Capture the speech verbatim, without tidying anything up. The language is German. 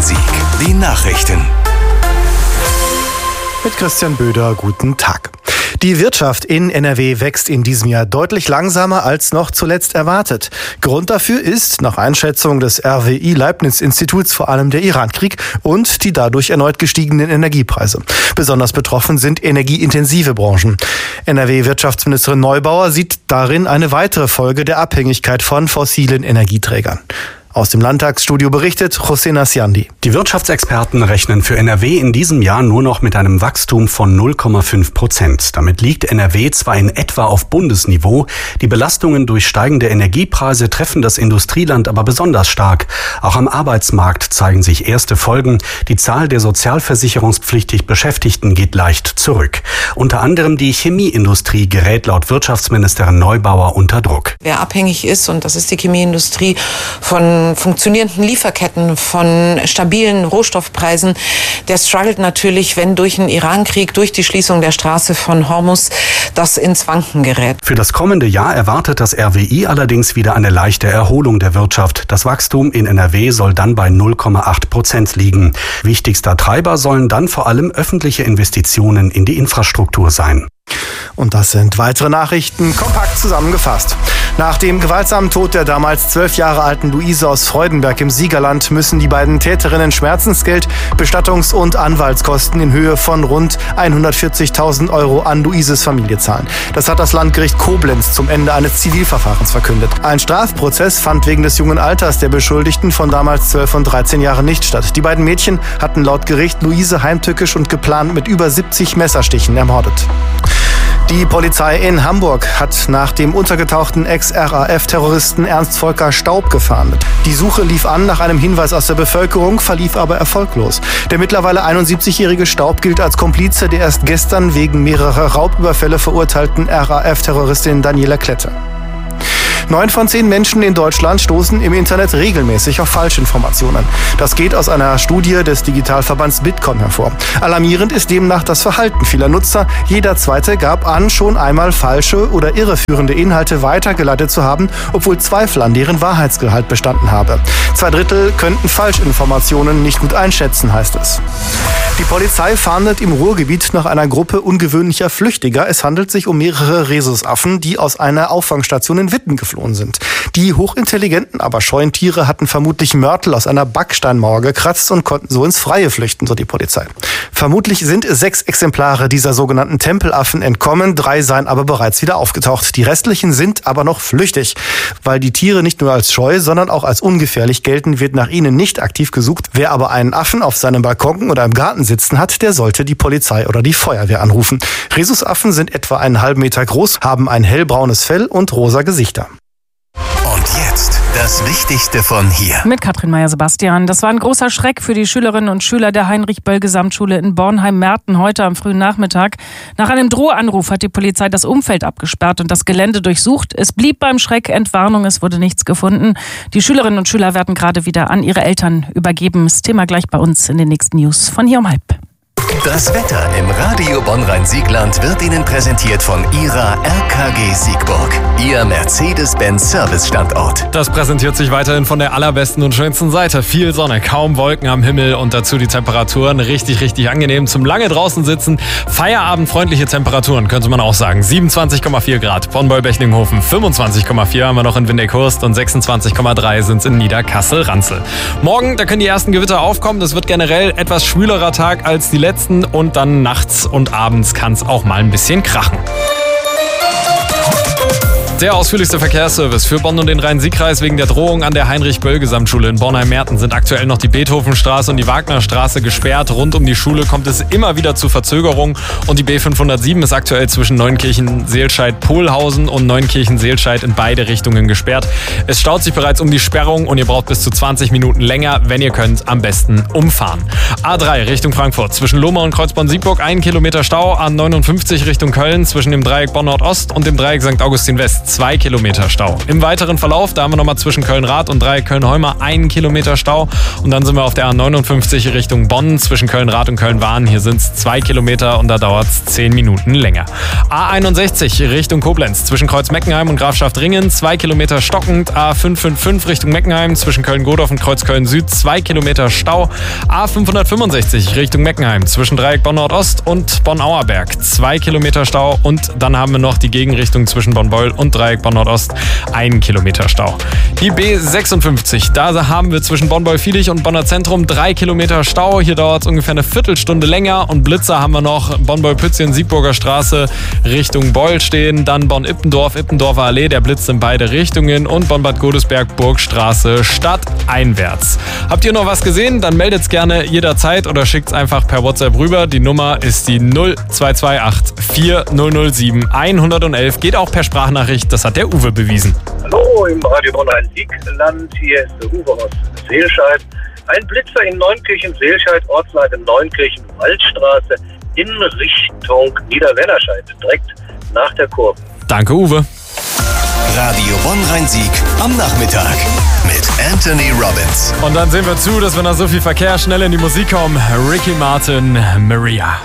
Bonn-Rhein-Sieg. Die Nachrichten. Mit Christian Böder, guten Tag. Die Wirtschaft in N R W wächst in diesem Jahr deutlich langsamer als noch zuletzt erwartet. Grund dafür ist, nach Einschätzung des R W I-Leibniz-Instituts, vor allem der Irankrieg und die dadurch erneut gestiegenen Energiepreise. Besonders betroffen sind energieintensive Branchen. N R W-Wirtschaftsministerin Neubauer sieht darin eine weitere Folge der Abhängigkeit von fossilen Energieträgern. Aus dem Landtagsstudio berichtet José Nasiandi. Die Wirtschaftsexperten rechnen für N R W in diesem Jahr nur noch mit einem Wachstum von null Komma fünf Prozent. Damit liegt N R W zwar in etwa auf Bundesniveau, die Belastungen durch steigende Energiepreise treffen das Industrieland aber besonders stark. Auch am Arbeitsmarkt zeigen sich erste Folgen. Die Zahl der sozialversicherungspflichtig Beschäftigten geht leicht zurück. Unter anderem die Chemieindustrie gerät laut Wirtschaftsministerin Neubauer unter Druck. Wer abhängig ist, und das ist die Chemieindustrie, von funktionierenden Lieferketten, von stabilen Rohstoffpreisen, der struggelt natürlich, wenn durch den Irankrieg, durch die Schließung der Straße von Hormuz, das ins Wanken gerät. Für das kommende Jahr erwartet das R W I allerdings wieder eine leichte Erholung der Wirtschaft. Das Wachstum in N R W soll dann bei null Komma acht Prozent liegen. Wichtigster Treiber sollen dann vor allem öffentliche Investitionen in die Infrastruktur sein. Und das sind weitere Nachrichten, kompakt zusammengefasst. Nach dem gewaltsamen Tod der damals zwölf Jahre alten Luise aus Freudenberg im Siegerland müssen die beiden Täterinnen Schmerzensgeld, Bestattungs- und Anwaltskosten in Höhe von rund hundertvierzigtausend Euro an Luises Familie zahlen. Das hat das Landgericht Koblenz zum Ende eines Zivilverfahrens verkündet. Ein Strafprozess fand wegen des jungen Alters der Beschuldigten von damals zwölf und dreizehn Jahren nicht statt. Die beiden Mädchen hatten laut Gericht Luise heimtückisch und geplant mit über siebzig Messerstichen ermordet. Die Polizei in Hamburg hat nach dem untergetauchten Ex-R A F-Terroristen Ernst Volker Staub gefahndet. Die Suche lief an nach einem Hinweis aus der Bevölkerung, verlief aber erfolglos. Der mittlerweile einundsiebzigjährige Staub gilt als Komplize der erst gestern wegen mehrerer Raubüberfälle verurteilten R A F-Terroristin Daniela Klette. Neun von zehn Menschen in Deutschland stoßen im Internet regelmäßig auf Falschinformationen. Das geht aus einer Studie des Digitalverbands Bitkom hervor. Alarmierend ist demnach das Verhalten vieler Nutzer. Jeder Zweite gab an, schon einmal falsche oder irreführende Inhalte weitergeleitet zu haben, obwohl Zweifel an deren Wahrheitsgehalt bestanden habe. Zwei Drittel könnten Falschinformationen nicht gut einschätzen, heißt es. Die Polizei fahndet im Ruhrgebiet nach einer Gruppe ungewöhnlicher Flüchtiger. Es handelt sich um mehrere Rhesusaffen, die aus einer Auffangstation in Witten geflohen sind. Die hochintelligenten, aber scheuen Tiere hatten vermutlich Mörtel aus einer Backsteinmauer gekratzt und konnten so ins Freie flüchten, so die Polizei. Vermutlich sind sechs Exemplare dieser sogenannten Tempelaffen entkommen, drei seien aber bereits wieder aufgetaucht. Die restlichen sind aber noch flüchtig. Weil die Tiere nicht nur als scheu, sondern auch als ungefährlich gelten, wird nach ihnen nicht aktiv gesucht. Wer aber einen Affen auf seinem Balkon oder im Garten sitzen hat, der sollte die Polizei oder die Feuerwehr anrufen. Rhesusaffen sind etwa einen halben Meter groß, haben ein hellbraunes Fell und rosa Gesichter. Und jetzt das Wichtigste von hier. Mit Katrin Meyer-Sebastian. Das war ein großer Schreck für die Schülerinnen und Schüler der Heinrich-Böll-Gesamtschule in Bornheim-Merten heute am frühen Nachmittag. Nach einem Drohanruf hat die Polizei das Umfeld abgesperrt und das Gelände durchsucht. Es blieb beim Schreck Entwarnung, es wurde nichts gefunden. Die Schülerinnen und Schüler werden gerade wieder an ihre Eltern übergeben. Das Thema gleich bei uns in den nächsten News von hier um halb. Das Wetter im Radio Bonn-Rhein-Siegland wird Ihnen präsentiert von Ihrer R K G Siegburg, Ihr Mercedes-Benz-Service-Standort. Das präsentiert sich weiterhin von der allerbesten und schönsten Seite. Viel Sonne, kaum Wolken am Himmel und dazu die Temperaturen richtig, richtig angenehm zum lange draußen sitzen. Feierabendfreundliche Temperaturen, könnte man auch sagen. siebenundzwanzig Komma vier Grad, Bonn-Beul-Bechlinghofen, fünfundzwanzig Komma vier haben wir noch in Windeck-Hurst und sechsundzwanzig Komma drei sind es in Niederkassel-Ranzel. Morgen, da können die ersten Gewitter aufkommen. Das wird generell etwas schwülerer Tag als die letzten. Und dann nachts und abends kann es auch mal ein bisschen krachen. Der ausführlichste Verkehrsservice für Bonn und den Rhein-Sieg-Kreis wegen der Drohung an der Heinrich-Böll-Gesamtschule in Bornheim-Merten sind aktuell noch die Beethovenstraße und die Wagnerstraße gesperrt. Rund um die Schule kommt es immer wieder zu Verzögerungen und die B fünfhundertsieben ist aktuell zwischen Neunkirchen-Seelscheid-Pohlhausen und Neunkirchen-Seelscheid in beide Richtungen gesperrt. Es staut sich bereits um die Sperrung und ihr braucht bis zu zwanzig Minuten länger. Wenn ihr könnt, am besten umfahren. A drei Richtung Frankfurt zwischen Lohmau und Kreuzborn-Siegburg ein Kilometer Stau. A neunundfünfzig Richtung Köln zwischen dem Dreieck Bonn Nordost und dem Dreieck Sankt Augustin West zwei Kilometer Stau. Im weiteren Verlauf, da haben wir nochmal zwischen Köln-Rath und Dreieck Köln-Heuma einen Kilometer Stau. Und dann sind wir auf der A neunundfünfzig Richtung Bonn zwischen Köln-Rath und Köln-Wahn. Hier sind es zwei Kilometer und da dauert es zehn Minuten länger. A einundsechzig Richtung Koblenz zwischen Kreuz-Meckenheim und Grafschaft-Ringen, zwei Kilometer stockend. A fünfhundertfünfundfünfzig Richtung Meckenheim zwischen Köln-Godorf und Kreuzköln-Süd, zwei Kilometer Stau. A fünfhundertfünfundsechzig Richtung Meckenheim zwischen Dreieck Bonn-Nordost und Bonn-Auerberg, zwei Kilometer Stau. Und dann haben wir noch die Gegenrichtung zwischen Bonn-Beul und Dreieck Bonn-Nordost, ein Kilometer Stau. Die B sechsundfünfzig, da haben wir zwischen Bonn-Beul-Viehlich und Bonner Zentrum drei Kilometer Stau. Hier dauert es ungefähr eine Viertelstunde länger. Und Blitzer haben wir noch Bonn-Beul-Pützchen, Siegburger Straße Richtung Beul stehen. Dann Bonn-Ippendorf, Ippendorfer Allee, der blitzt in beide Richtungen. Und Bonn-Bad Godesberg, Burgstraße stadteinwärts. Habt ihr noch was gesehen? Dann meldet's gerne jederzeit oder schickt's einfach per WhatsApp rüber. Die Nummer ist die null zwei zwei acht vier null null sieben eins eins eins. Geht auch per Sprachnachricht, das hat der Uwe bewiesen. Hallo im Radio Bonn-Rhein-Sieg-Land, hier ist der Uwe aus Seelscheid. Ein Blitzer in Neunkirchen-Seelscheid, Ortslage Neunkirchen-Waldstraße in Richtung Niederwennerscheid, direkt nach der Kurve. Danke, Uwe. Radio Bonn-Rhein-Sieg am Nachmittag mit Anthony Robbins. Und dann sehen wir zu, dass wir nach so viel Verkehr schnell in die Musik kommen. Ricky Martin, Maria.